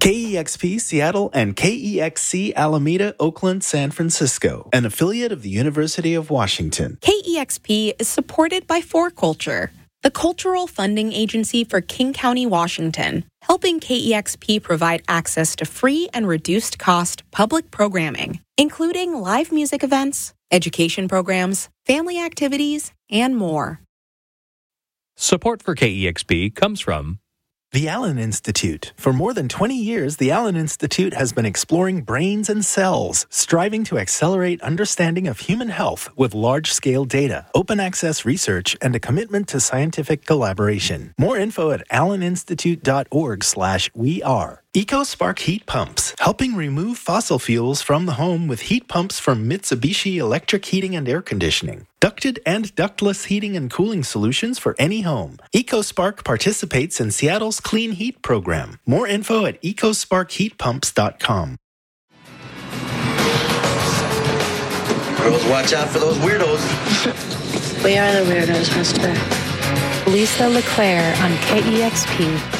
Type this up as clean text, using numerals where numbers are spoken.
KEXP Seattle and KEXC Alameda, Oakland, San Francisco, an affiliate of the University of Washington. KEXP is supported by 4Culture, the cultural funding agency for King County, Washington, helping KEXP provide access to free and reduced-cost public programming, including live music events, education programs, family activities, and more. Support for KEXP comes from The Allen Institute. For more than 20 years, the Allen Institute has been exploring brains and cells, striving to accelerate understanding of human health with large-scale data, open access research, and a commitment to scientific collaboration. More info at alleninstitute.org/weare. EcoSpark Heat Pumps, helping remove fossil fuels from the home with heat pumps from Mitsubishi Electric Heating and Air Conditioning. Ducted and ductless heating and cooling solutions for any home. EcoSpark participates in Seattle's Clean Heat program. More info at ecosparkheatpumps.com. Girls, watch out for those weirdos. We are the weirdos, mister. Lisa LeClaire on KEXP.